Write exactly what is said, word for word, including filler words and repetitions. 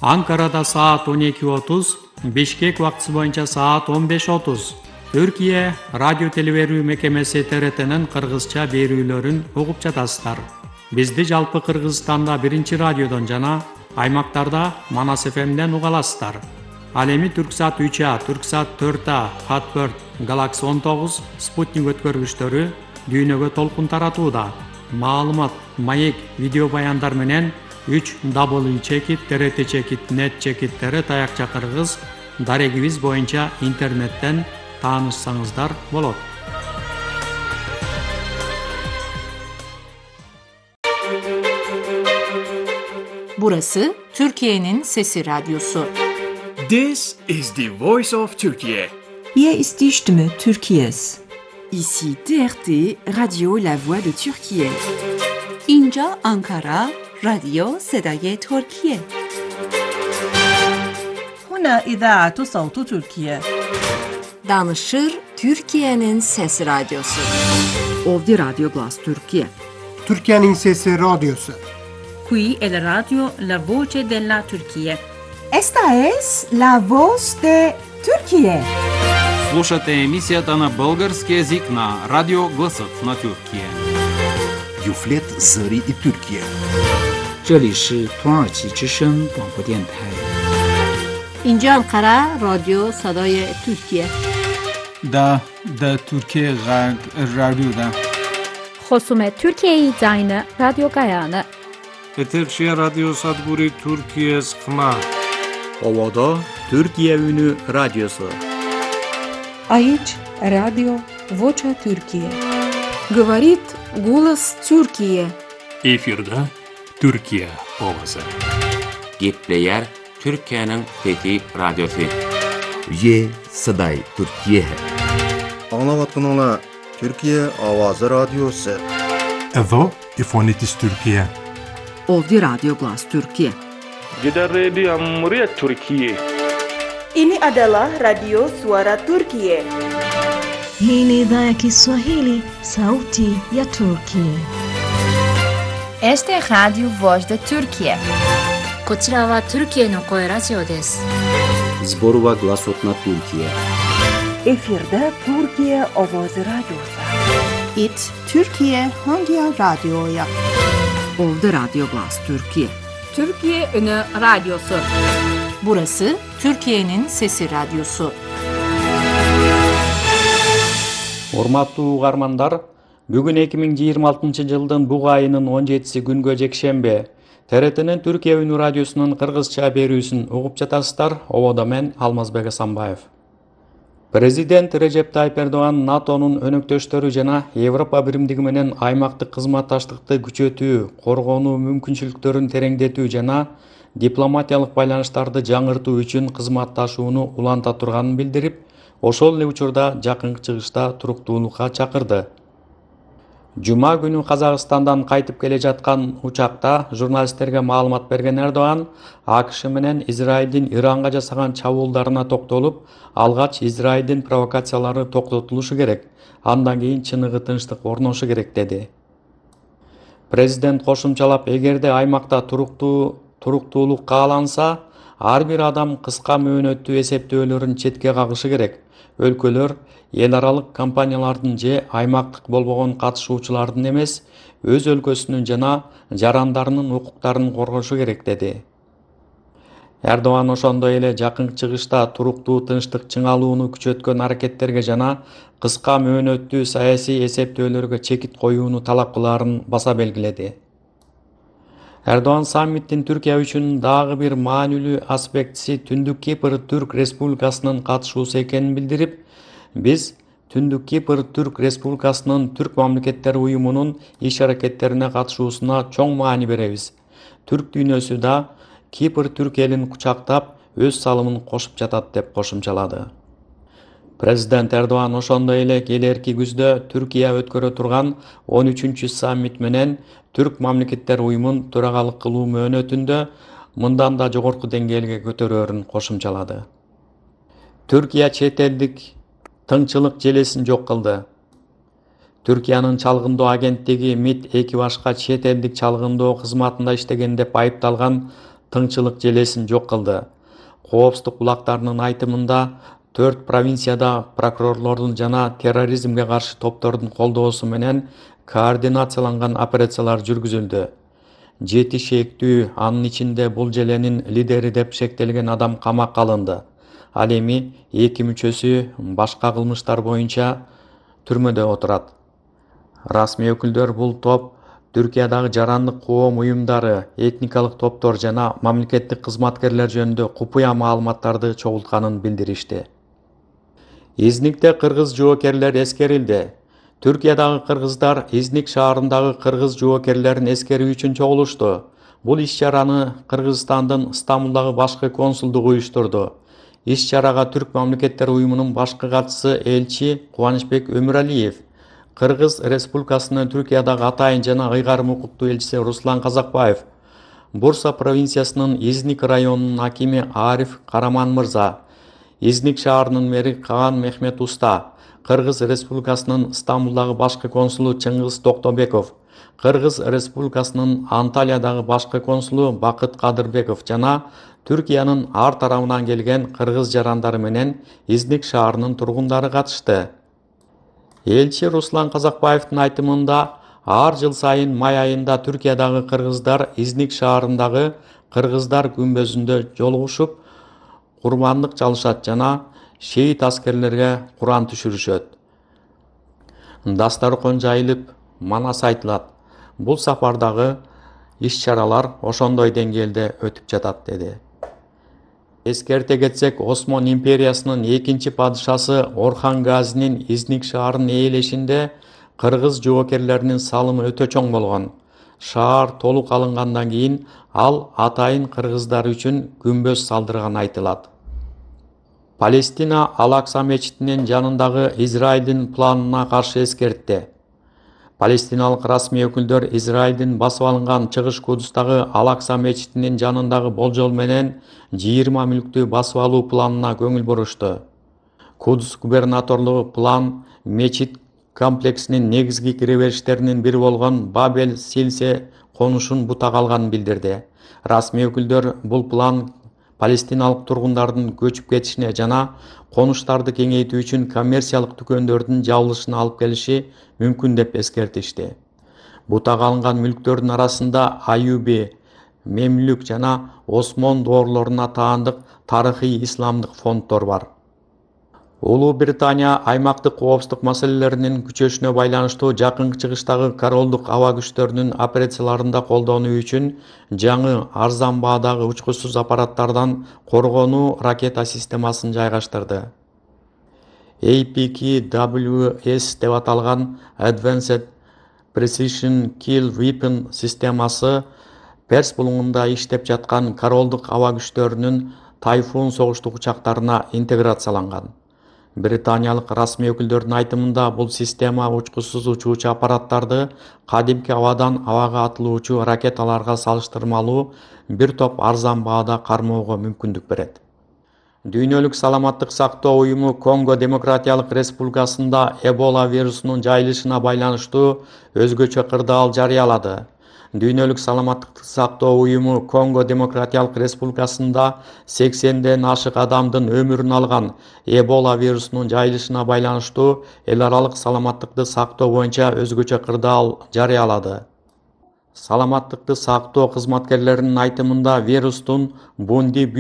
Анкарада саат он эки отуз, Бишкек убактысы боюнча саат он беш отуз. Түркия радио телеберүү мекемеси Т Р Т'нин кыргызча берүүлөрүн угуп жатасыздар. Бизди жалпы Кыргызстанда биринчи радиодон жана аймактарда Манас эф эмден уга аласыздар. Ал эми Түрксат үч А, Түрксат төрт А, Хатберт, Галакси он тогуз, Спутник өткөргүчтөрү дүйнөгө толкун таратууда. Маалымат, маек, видео баяндар менен үч дабл ю чекит, Т Р Т чекит, нет чекит, Т Р Таякча Кыргыз дарегибиз боюнча интернеттен таанышсаңыздар болот. Burası Türkiye'nin Sesi Radyosu. This is the voice of Turkey. Hier ist die Stimme Türkiye's. Ici T R T, Radio La Voix de Türkiye. İnca Ankara, Radio Sedaye Türkiye. هنا إذاعة صوت تركيا. Danışır Türkiye'nin Sesi Radyosu. Ovdje Radio Glas Türkiye. Türkiye'nin Sesi Radyosu. Qui è la radio La Voce della Turchia. Esta es la voz de Türkiye. Слушате емисията на български език на Радио Гласът на Тюркия. Юфлет Зари и Тюркия. 这里是土耳其之声广播电台。 İnca Ankara, Radio Sadaye Türkiye. Da, da Türkiye Radyo'da. خصوم Türkiye Zayne Radio Gayane. Eterşehir Radyo Sadburi Türkiye Skma. Ovada Türkiye Ünü Radyosu. Aici Radio Vocea Türkiye. Говорит голос Türkiye. Efirde Türkiye ovası. Gepleyer Türkiye'nin Fethi Radyosu. Ye Saday Türkiye. Anlavatkanala Türkiye Avazı Radyosu. Evo İfonitis Türkiye. Ovdje Radio Glas Türkiye. Gider Radio Amuriya Türkiye. Ini adalah Radio Suara Turkiye. Hii ni idhaa ya Kiswahili, sauti ya Turkiye. Este es Radio Voz de Turkiye. こちらはトルキエの声ラジオです。 Zborova Glasot na Türkiye. Efirde Türkiye Avazı Radyosu. It Türkiye Hangi Radyo'ya? Ovdje Radio Glas Türkiye. Türkiye Ünü Radyosu. Burası Türkiye'nin Sesi Radyosu. Урматтуу угармандар, бүгүн эки миң жыйырма алтынчы жылдын буг айынын он жетиси күнгө жекшембе Т Р T'нин Түркия Үнү радиосунун кыргызча берүүсүн угуп жатасыздар. Ободо мен Алмазбек Асанбаев. Президент Режеп Тайып Эрдоган НАТОнун өнөктөштөрү жана Европа биримдиги менен аймактык кызматташтыкты күчөтүү, коргонуу мүмкүнчүлүктөрүн тереңдетүү жана дипломатиялык байланыштарды жаңыртуу үчүн кызматташууну уланта турганын билдирип, ошол эле учурда жакынкы чыгышта туруктуулукка чакырды. Жума күнү Казакстандан кайтып келе жаткан учакта журналисттерге маалымат берген Эрдоган А К Ш менен Израилдин Иранга жасаган чабуулдарына токтолуп, алгач Израилдин провокациялары токтотулушу керек, андан кийин чыныгы тынчтык орношу керек деди. Президент кошумчалап, эгерде аймакта туруктуу туруктуулук кааланса, ар бир адам кыска мөөнөттүү эсептөөлөрүн четке кагышы керек. Өлкөлөр эл аралык компаниялардын же аймактык болбогон катышуучулардын эмес, өз өлкөсүнүн жана жарандарынын укуктарын коргошу керек деди. Эрдоган ошондой эле жакынкы чыгышта туруктуу тынчтык чыңалууну күчөткөн аракеттерге жана кыска мөөнөттүү саясий эсептөөлөргө чекит коюуну талап кылаарын баса белгиледи. Эрдоган саммиттин Түркия үчүн дагы бир маанилүү аспектиси Түндүк Кипр Түрк Республикасынын катышуусу экенин билдирип, биз Түндүк Кипр Түрк Республикасынын Түрк мамлекеттери уюмунун иш-аракеттерине катышуусуна чоң маани беребиз. Түрк дүйнөсү да Кипр Түрк элин кучактап, өз салымын кошуп жатат деп кошумчалады. Президент Эрдоган ошондой эле келерки күздө Түркия өткөрө турган он үчүнчү саммит менен Түрк мамлекеттер уюмун төрагалык кылуу мөөнөтүндө мындан да жогорку деңгээлге көтөрөөрүн кошумчалады. Түркия чет элдик тыңчылык желесин жок кылды. Түркиянын чалгындоо агенттиги МИД эки башка чет элдик чалгындоо кызматында иштеген деп айыпталган тыңчылык желесин жок кылды. Коопсуздук булактарынын айтымында төрт провинцияда прокурорлордун жана терроризмге каршы топтордун колдоосу менен координацияланган операциялар жүргүзүлдү. Жети шектүү, анын ичинде бул желенин лидери деп шектелген адам камакка алынды. Ал эми эки мүчөсү башка кылмыштар боюнча түрмөдө отурат. Расмий өкүлдөр бул топ Түркиядагы жарандык коом уюмдары, этникалык топтор жана мамлекеттик кызматкерлер жөнүндө купуя маалыматтарды чогултканын билдиришти. Изникте кыргыз жоокерлер эскерилди. Түркиядагы кыргыздар Изник шаарындагы кыргыз жоокерлерин эскерүү үчүн чогулушту. Бул иш-чараны Кыргызстандын Стамбулдагы башкы консулдугу уюштурду. Иш-чарага Түрк мамлекеттер уюмунун башкы катчысы элчи Кубанычбек Өмүралиев, Кыргыз Республикасынын Түркиядагы атайын жана ыйгарым укуктуу элчиси Руслан Казакбаев, Бурса провинциясынын Изник районунун акими Ариф Караман мырза, Изник шаарынын мэри Каган Мехмет Уста, Кыргыз Республикасынын Стамбулдагы башкы консулу Чыңгыз Токтобеков, Кыргыз Республикасынын Анталиядагы башкы консулу Бакыт Кадырбеков жана Түркиянын ар тарабынан келген кыргыз жарандары менен Изник шаарынын тургундары катышты. Элчи Руслан Казакбаевдин айтымында ар жыл сайын май айында Түркиядагы кыргыздар Изник шаарындагы кыргыздар күмбөзүндө жолугушуп, курмандык чалышат жана шейит аскерлерге Куран түшүрүшөт. Дастаркан жайылып, манас айтылат. Бул сапардагы иш-чаралар ошондой деңгээлде өтүп жатат, деди. Эскерте кетсек, Осмон империясынын экинчи падышасы Орхан Газинин Изник шаарын ээлешинде кыргыз жоокерлеринин салымы өтө чоң болгон. Шаар толук алынгандан кийин ал атайын кыргыздар үчүн күмбөз салдырган айтылат. Палестина Ал-Акса мечитинин жанындагы Израилдин планына каршы эскертти. Палестиналык расмий өкүлдөр Израилдин басып алынган Чыгыш Кудустагы Ал-Акса мечитинин жанындагы болжол менен жыйырма мүлктү басып алуу планына көңүл бурушту. Кудус губернаторлугу план мечит комплексинин негизги киребериштеринин бири болгон Бабель Силсе конушун бутак алганын билдирди. Расмий өкүлдөр бул план палестиналык тургундардын көчүп кетишине жана конуштарды кеңейтүү үчүн коммерциялык дүкөндөрдүн жабылышына алып келиши мүмкүн деп эскертишти. Бутак алынган мүлктөрдүн арасында Аюби, Мемлюк жана Осмон доорлоруна таандык тарыхый исламдык фонддор бар. Улуу Британия аймактык коопсуздук маселелеринин күчөшүнө байланыштуу Жакын Чыгыштагы королдук аба күчтөрүнүн операцияларында колдонуу үчүн жаңы арзан баадагы учкучсуз аппараттардан коргонуу ракета системасын жайгаштырды. A P K W S деп аталган Advanced Precision Kill Weapon системасы Перс булуңунда иштеп жаткан королдук аба күчтөрүнүн Тайфун согуштук учактарына интеграцияланган. Британиялык расмий өкүлдөрдүн айтымында бул система учкучсуз учуучу аппараттарды кадимки абадан абага атылуучу ракеталарга салыштырмалуу бир топ арзан баада кармоого мүмкүндүк берет. Дүйнөлүк саламаттык сактоо уюму Конго Демократиялык Республикасында Эбола вирусунун жайылышына байланыштуу өзгөчө кырдаал жарыялады. Дүйнөлүк саламаттык сактоо уюму Конго Демократиялык Республикасында сексенден ашык адамдын өмүрүн алган Эбола вирусунун жайылышына байланыштуу эл аралык саламаттыкты сактоо боюнча өзгөчө кырдаал жарыялады. Саламаттыкты сактоо кызматкерлеринин айтымында вирустун Бунди